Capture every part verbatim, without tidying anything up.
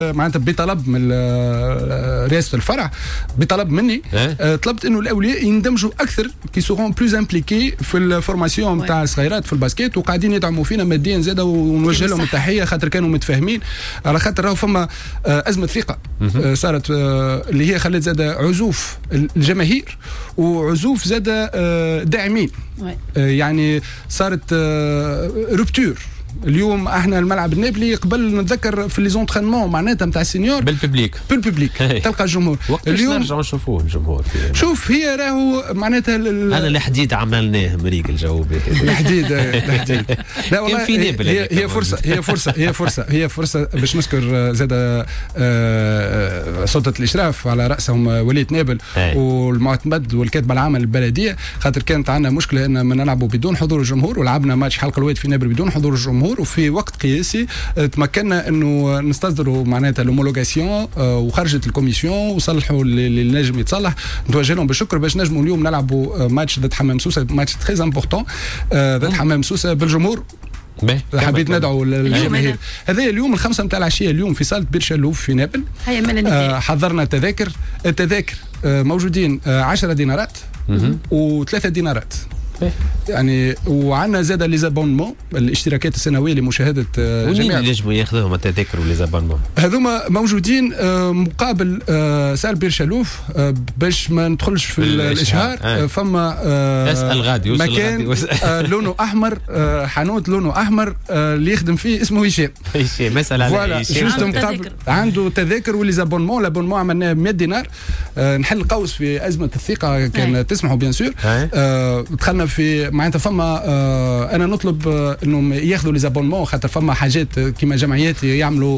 معناتها بطلب من رئاسه الفرع، بطلب مني أه؟ طلبت انه الاولياء يندمجوا اكثر كي سورون بلوز امبليكي في الفورماسيون نتاع الصغيرات في الباسكيت، وقاعدين يدعموا فينا ماديا زاده، ونوجه لهم التحيه خاطر كانوا متفاهمين، على خاطر راهو فما ازمه ثقه صارت اللي هي خلت زاده عزوف الجماهير وعزوف زاده داعمين، يعني صارت روبتور. اليوم احنا الملعب النابلي قبل نتذكر في لي زونترينمون معناتها نتاع السينيور بالببليك بالببليك تلقى الجمهور. اليوم نرجعوا نشوفوه الجمهور فيه. شوف هي راهو معناتها هذا الحديد عملناه مريق الجو به الحديد الحديد لا والله هي, هي, هي فرصه هي فرصه هي فرصه هي فرصه باش نذكر زاد سلطه الاشراف على راسهم ولية نابل والمعتمد والكاتب العام البلديه، خاطر كانت عندنا مشكله ان نلعبوا بدون حضور الجمهور، ولعبنا ماتش حلقه الواد في نابل بدون حضور الجمهور، وفي وقت قياسي تمكنا انه نستصدروا معناتها لومولوغاسيون وخرجت الكوميسيون وصلحوا اللي نجم يتصلح، نتوجه لهم بالشكر باش نجموا اليوم نلعبوا ماتش ضد حمام سوسه، ماتش تري امبورطون ضد حمام سوسه بالجمهور. حبيت ندعو الجماهير. هذا اليوم الخمسة متاع العشيه اليوم في صاله بير شلوف في نابل. آه حضرنا تذاكر، التذاكر آه موجودين آه عشرة دينارات وثلاثة دينارات يعني، وعندنا زاد لي زابونمون الاشتراكات السنويه لمشاهده جميع اللي يجبوا ياخذوهم التذاكر ولي زابونمون هذوما موجودين مقابل سال بير شلوف باش ما ندخلش في الاشهار. آه. فما اسال غادي مكان لونه احمر، حانوت لونه احمر اللي يخدم فيه اسمه هشام هشام مسألة على هشام عنده تذاكر ولي زابونمون. لابونمون عملناه مية دينار نحل قوس في ازمه الثقه كان تسمحوا بيان سور. دخلنا في معناتها فما آه انا نطلب آه انهم ياخذوا لي زابونمون، خاطر فما حاجات كيما جمعيات يعملوا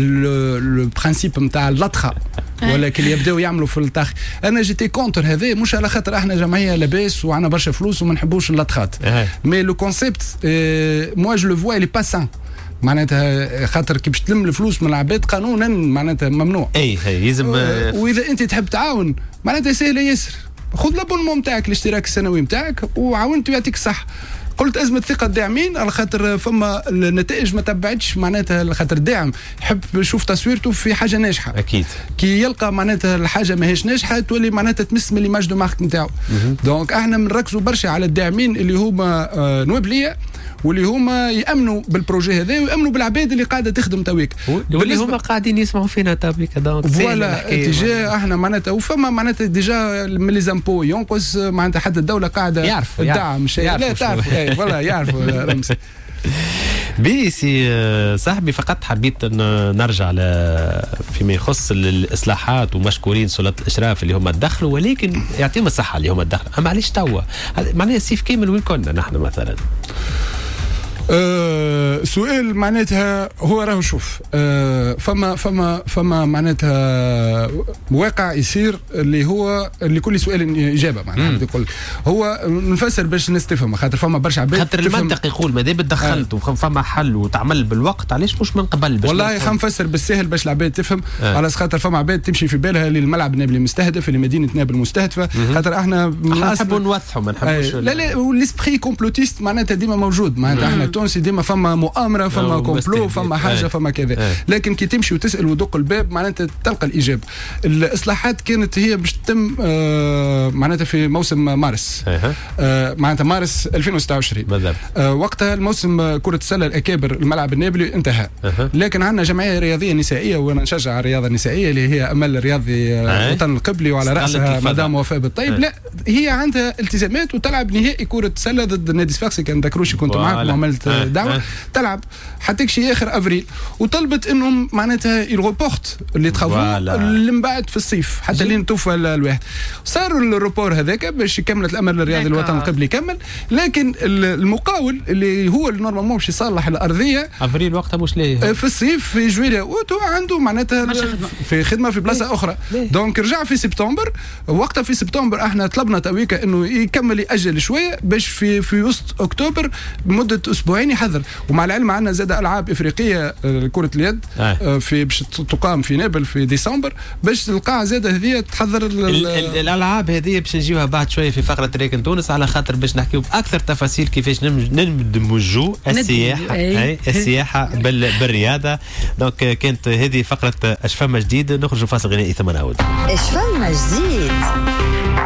لو برانسيب نتاع اللطخه ولكن يبداو يعملوا في الطخ. انا جيتي كونتر هذا، مش على خاطر احنا جمعيه لاباس وعنا برشا فلوس وما نحبوش اللطخات، مي لو كونسيبت موا جو لو فوا الي با سان، معناتها خاطر كي باش تلم الفلوس من العباد قانونا معناتها ممنوع. اي يلزم واذا انت تحب تعاون معناتها سهله ياسر، خذ لابونمون نتاعك الاشتراك السنوي نتاعك وعاونت ويعطيك الصحه. قلت ازمه ثقه الداعمين على خاطر فما النتائج ما تبعتش معناتها، على خاطر الداعم يحب يشوف تصويرته في حاجه ناجحه اكيد، كي يلقى معناتها الحاجه ماهيش ناجحه تولي معناتها تمس من ليماج دو مارك نتاعو. دونك احنا بنركزوا برشا على الداعمين اللي هما آه نوابليه واللي هما يامنوا بالبروجي هذا ويامنوا بالعباد اللي قاعده تخدم تويك، واللي هما قاعدين يسمعوا فينا تابيك. دونك فوالا اتجاه احنا معناتها وفما معناتها ديجا من لي زامبو ينقص معناتها حتى الدوله قاعده يعرف الدعم شيء لا تعرف فوالا يعرفوا رمسي. بيسي صاحبي فقط حبيت نرجع ل فيما يخص الاصلاحات، ومشكورين سلطات الاشراف اللي هم تدخلوا، ولكن يعطيهم الصحه اللي هم تدخلوا. اما علاش توا معناها السيف كامل وين كنا نحن مثلا؟ أه سؤال معناتها هو راهو شوف أه فما فما فما معناتها واقع يصير اللي هو اللي كل سؤال اجابه معناتها كل هو نفسر باش الناس تفهم، خاطر فما برشا عباد خاطر المنطق يقول ما دام دخلت آه. وفما حل وتعمل بالوقت علاش مش من قبل؟ والله خلينا نفسر بالسهل باش العباد تفهم. آه. على خاطر فما عباد تمشي في بالها اللي الملعب نابلي مستهدف، اللي مدينه نابل مستهدفه، خاطر احنا نحبوا نوضحوا ما نحبوش. آه. لا لا والاسبري كومبلوتيست معناتها ديما موجود، معناتها احنا تونسي ديما فما مؤامره فما كومبلو فما حاجه آه. فما كذا آه. لكن كي تمشي وتسال ودق الباب معناتها تلقى الاجابه. الاصلاحات كانت هي باش تتم آه معناتها في موسم مارس آه. آه معناتها مارس ألفين وستة وعشرين بالضبط. آه وقتها الموسم كره السله الاكابر الملعب النابلي انتهى آه. لكن عندنا جمعيه رياضيه نسائيه وانا نشجع الرياضه النسائيه اللي هي امل الرياضي آه. الوطن القبلي وعلى راسها مدام وفاء بالطيب آه. لا هي عندها التزامات وتلعب نهائي كره سله ضد نادي صفاقسي، كان ذكروشي كنت معكم وعملت آه. دعوه آه. تلعب حتكشي اخر افريل، وطلبت انهم معناتها يروبورت اللي تخافوا اللي من بعد في الصيف حتى لين توفى الواحد. صاروا الروبور هذاك باش يكملت الامل الرياضي الوطن القبلي يكمل، لكن المقاول اللي هو نورمالمون باش يصلح الارضيه افريل وقتها مش ليه في الصيف في جويلية وتو عنده معناتها في خدمه في بلاصه اخرى. دونك رجع في سبتمبر، وقتها في سبتمبر احنا طلبنا تويكا انه يكمل ياجل شويه باش في في وسط اكتوبر مده اسبوعين وعيني حذر. ومع العلم عندنا زاد العاب افريقيه كره اليد آه. في باش تقام في نابل في ديسمبر باش القاعه زاد هذه تحضر الالعاب هذه باش نجيوها بعد شويه في فقره ريكن تونس على خاطر باش نحكيو باكثر تفاصيل كيفاش ندمجوا السياحه اي السياحه بالرياضه. دونك كانت هذه فقره اش فما جديد. نخرجوا فاصل غنائي ثم نعود. اش فما جديد.